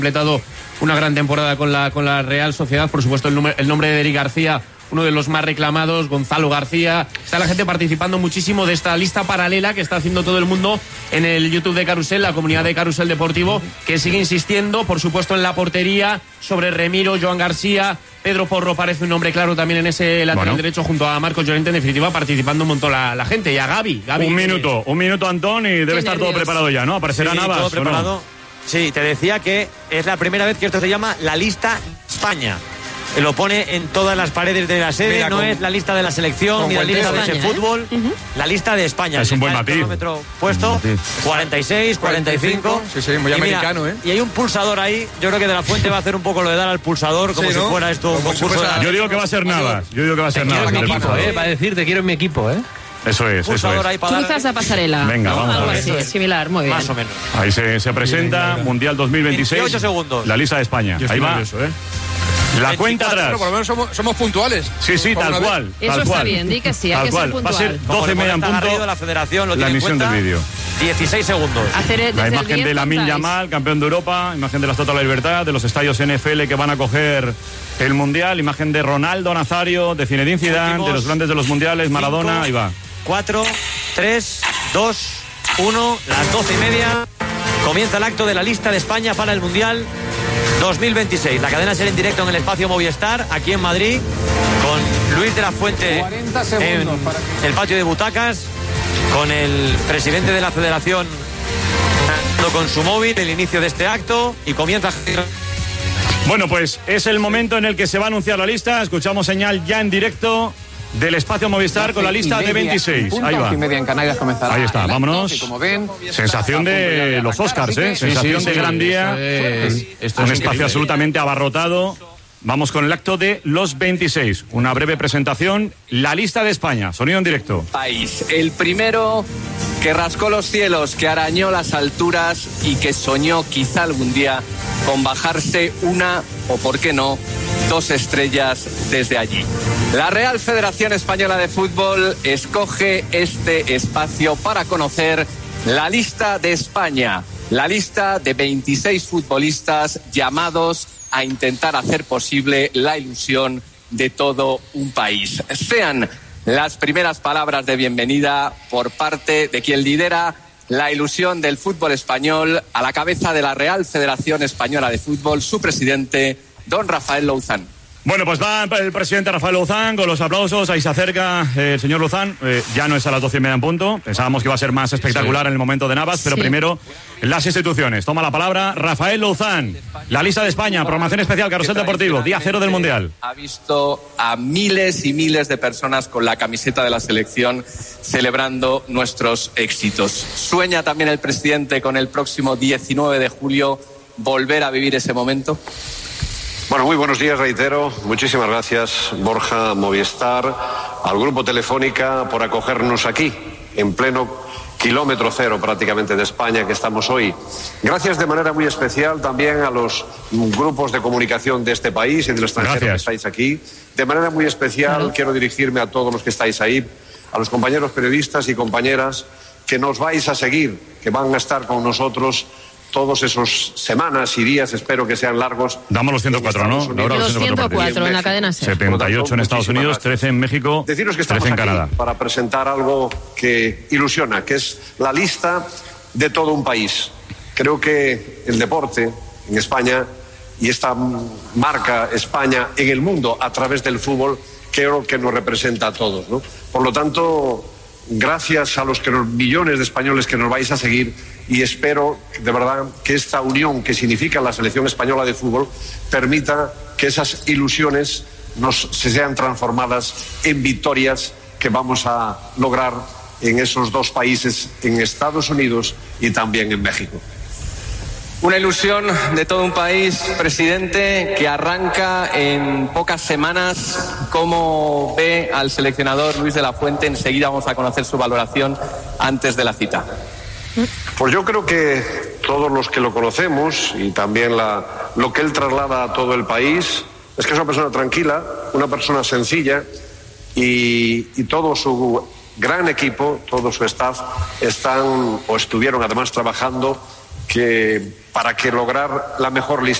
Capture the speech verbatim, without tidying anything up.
completado una gran temporada con la, con la Real Sociedad. Por supuesto, el, nombre, el nombre de Eric García, uno de los más reclamados, Gonzalo García. Está la gente participando muchísimo de esta lista paralela que está haciendo todo el mundo en el YouTube de Carrusel, la comunidad de Carrusel Deportivo, que sigue insistiendo, por supuesto, en la portería sobre Remiro, Joan García. Pedro Porro parece un nombre claro también en ese lateral bueno. derecho, junto a Marcos Llorente. En definitiva, participando un montón la, la gente. Y a Gaby. Gaby un minuto, un minuto, Antón, y debe estar todo preparado ya, ¿no? Aparecerá sí, Navas. Todo preparado. ¿No? Sí, te decía que es la primera vez que esto se llama la lista España. Lo pone en todas las paredes de la sede. Mira, no con, es la lista de la selección ni la lista de ese ¿eh? fútbol. Uh-huh. La lista de España. Es un buen matiz. Kilómetro puesto, cuarenta y seis, cuarenta y cinco. Sí, sí, muy y americano, mira, ¿eh? Y hay un pulsador ahí. Yo creo que De La Fuente va a hacer un poco lo de dar al pulsador, como sí, ¿no? si fuera esto un concurso. Si de... Yo digo que va a ser Navas. Yo digo que va a ser Navas. Equipo, ¿eh? Va a decir, te quiero en mi equipo, ¿eh? Eso es, eso es. Cruzas a pasarela. Venga, vamos Algo a ver. así, es similar, muy bien. Más o menos. Ahí se, se presenta Mundial dos mil veintiséis. veintiocho segundos. La lista de España. Ahí va. Nervioso, ¿eh? La cuenta atrás. Pero por lo menos somos, somos puntuales. Sí, sí, tal cual. Eso tal está cual. bien, di que sí, hay que ser puntual. Va a ser doce y media en punto. La federación lo la emisión del vídeo. dieciséis segundos. Hacer la imagen de Lamine Yamal, campeón de Europa, imagen de la Estatua de la Libertad, de los estadios N F L que van a coger el Mundial, imagen de Ronaldo Nazario, de Zinedine Zidane, Últimos, de los grandes de los Mundiales, cinco, Maradona, ahí va. cuatro, tres, dos, uno, las doce y media. Comienza el acto de la lista de España para el Mundial dos mil veintiséis. La cadena será en directo en el espacio Movistar, aquí en Madrid, con Luis de la Fuente en el patio de butacas, con el presidente de la federación con su móvil, el inicio de este acto, y comienza... Bueno, pues es el momento en el que se va a anunciar la lista. Escuchamos señal ya en directo del espacio Movistar con la lista de veintiséis. Ahí va. Ahí está, vámonos. Sensación de los Oscars, ¿eh? Sensación de gran día. Un espacio absolutamente abarrotado. Vamos con el acto de los veintiséis. Una breve presentación. La lista de España. Sonido en directo. País. El primero que rascó los cielos, que arañó las alturas y que soñó quizá algún día con bajarse una, o por qué no, dos estrellas desde allí. La Real Federación Española de Fútbol escoge este espacio para conocer la lista de España, la lista de veintiséis futbolistas llamados a intentar hacer posible la ilusión de todo un país. Sean las primeras palabras de bienvenida por parte de quien lidera la ilusión del fútbol español a la cabeza de la Real Federación Española de Fútbol, su presidente, don Rafael Louzán. Bueno, pues va el presidente Rafael Louzán con los aplausos. Ahí se acerca el señor Louzán. Eh, ya no es a las doce y media en punto. Pensábamos que iba a ser más espectacular sí. en el momento de Navas, pero sí. primero las instituciones. Toma la palabra Rafael Louzán. La lista de España, programación especial, Carrusel Deportivo, día cero del Mundial. Ha visto a miles y miles de personas con la camiseta de la selección celebrando nuestros éxitos. Sueña también el presidente con el próximo diecinueve de julio volver a vivir ese momento. Bueno, muy buenos días, reitero. Muchísimas gracias, Borja, Movistar, al Grupo Telefónica por acogernos aquí, en pleno kilómetro cero prácticamente de España que estamos hoy. Gracias de manera muy especial también a los grupos de comunicación de este país y del extranjero gracias. que estáis aquí. De manera muy especial ¿no? quiero dirigirme a todos los que estáis ahí, a los compañeros periodistas y compañeras que nos vais a seguir, que van a estar con nosotros todos esos semanas y días, espero que sean largos. Damos los ciento cuatro, ¿no? Ahora los ciento cuatro en la cadena SER. setenta y ocho en Estados Unidos, trece en México, Deciros que estamos trece en Canadá. Aquí para presentar algo que ilusiona, que es la lista de todo un país. Creo que el deporte en España y esta marca España en el mundo a través del fútbol, creo que nos representa a todos, ¿no? Por lo tanto, gracias a los que los millones de españoles que nos vais a seguir, y espero de verdad que esta unión que significa la selección española de fútbol permita que esas ilusiones nos se sean transformadas en victorias que vamos a lograr en esos dos países, en Estados Unidos y también en México. Una ilusión de todo un país, presidente, que arranca en pocas semanas. ¿Cómo ve al seleccionador Luis de la Fuente? Enseguida vamos a conocer su valoración antes de la cita. Pues yo creo que todos los que lo conocemos y también la, lo que él traslada a todo el país es que es una persona tranquila, una persona sencilla y, y todo su gran equipo, todo su staff están o estuvieron además trabajando que para que lograr la mejor lista